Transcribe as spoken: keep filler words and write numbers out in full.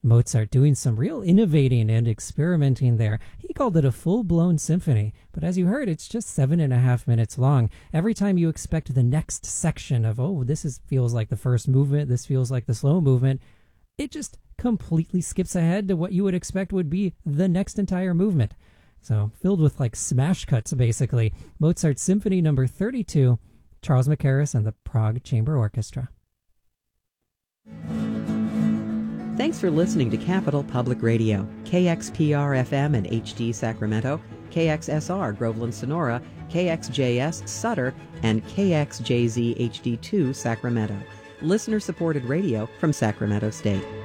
Mozart doing some real innovating and experimenting there. He called it a full-blown symphony, but as you heard, it's just seven and a half minutes long. Every time you expect the next section of, oh, this is, feels like the first movement, this feels like the slow movement, it just completely skips ahead to what you would expect would be the next entire movement. So filled with like smash cuts, basically. Mozart's Symphony number thirty-two, Charles Mackerras and the Prague Chamber Orchestra. Thanks for listening to Capital Public Radio, K X P R F M and H D Sacramento, K X S R Groveland Sonora, K X J S Sutter, and K X J Z H D two Sacramento. Listener-supported radio from Sacramento State.